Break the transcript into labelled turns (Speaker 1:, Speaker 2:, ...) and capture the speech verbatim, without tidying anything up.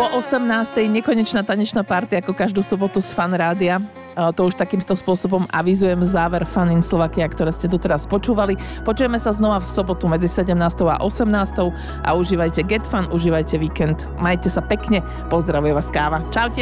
Speaker 1: osemnástej nekonečná tanečná party ako každú sobotu z Fan Rádia. To už takýmto spôsobom avizujem záver Fun in Slovakia, ktoré ste doteraz počúvali. Počujeme sa znova v sobotu medzi sedemnástou a osemnástou a užívajte Get Fun, užívajte víkend. Majte sa pekne, pozdravuje vás Káva. Čaute.